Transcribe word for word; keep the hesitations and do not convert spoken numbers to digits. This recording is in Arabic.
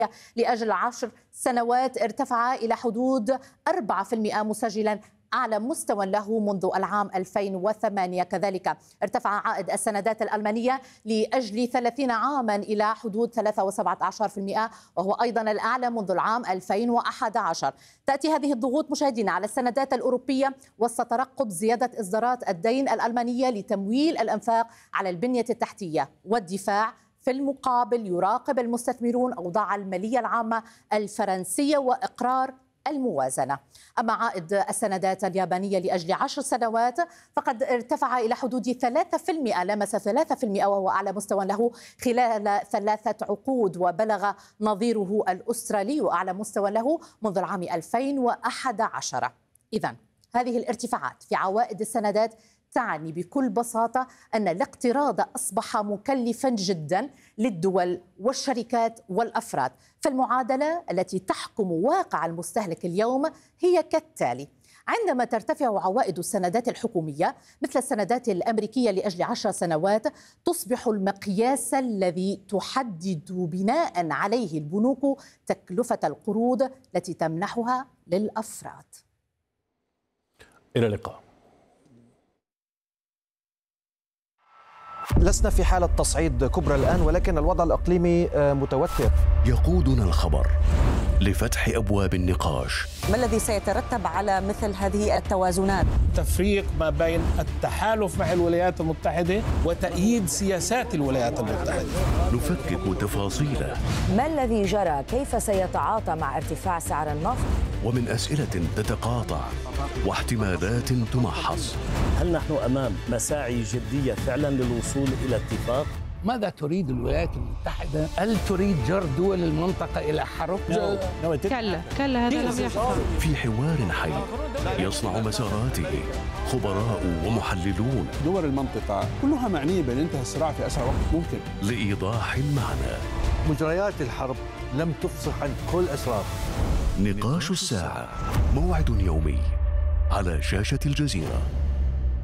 لأجل عشر سنوات ارتفع إلى حدود أربعة بالمئة مسجلا أعلى مستوى له منذ العام ألفين وثمانية. كذلك ارتفع عائد السندات الألمانية لأجل ثلاثين عاما إلى حدود ثلاثة وسبعة عشر بالمئة، وهو أيضا الأعلى منذ العام ألفين وأحد عشر. تأتي هذه الضغوط مشاهدينا على السندات الأوروبية وسط ترقب زيادة إصدارات الدين الألمانية لتمويل الأنفاق على البنية التحتية والدفاع. في المقابل يراقب المستثمرون أوضاع المالية العامة الفرنسية وإقرار الموازنة. أما عائد السندات اليابانية لأجل عشر سنوات فقد ارتفع إلى حدود ثلاثة بالمئة، لمس ثلاثة بالمئة وهو أعلى مستوى له خلال ثلاثة عقود، وبلغ نظيره الأسترالي أعلى مستوى له منذ العام ألفين وأحد عشر. إذن هذه الارتفاعات في عوائد السندات تعني بكل بساطة أن الاقتراض أصبح مكلفا جدا للدول والشركات والأفراد. فالمعادلة التي تحكم واقع المستهلك اليوم هي كالتالي: عندما ترتفع عوائد السندات الحكومية مثل السندات الأمريكية لأجل عشر سنوات، تصبح المقياس الذي تحدد بناء عليه البنوك تكلفة القروض التي تمنحها للأفراد. إلى اللقاء. لسنا في حالة تصعيد كبرى الآن، ولكن الوضع الإقليمي متوتر. يقودنا الخبر لفتح أبواب النقاش. ما الذي سيترتب على مثل هذه التوازنات؟ تفريق ما بين التحالف مع الولايات المتحدة وتأييد سياسات الولايات المتحدة. نفكك تفاصيله. ما الذي جرى؟ كيف سيتعاطى مع ارتفاع سعر النفط؟ ومن أسئلة تتقاطع واحتمالات تمحص. هل نحن أمام مساعي جدية فعلا للوصول إلى اتفاق؟ ماذا تريد الولايات المتحدة؟ هل تريد جر دول المنطقة إلى حرب؟ كلا كلا هذا لم يحصل. في حوار حي يصنع مساراته خبراء ومحللون. دول المنطقة كلها معنية بانتهاء الصراع في أسرع وقت ممكن. لإيضاح المعنى. مجريات الحرب لم تفصح عن كل أسرار. نقاش الساعة، موعد يومي على شاشة الجزيرة.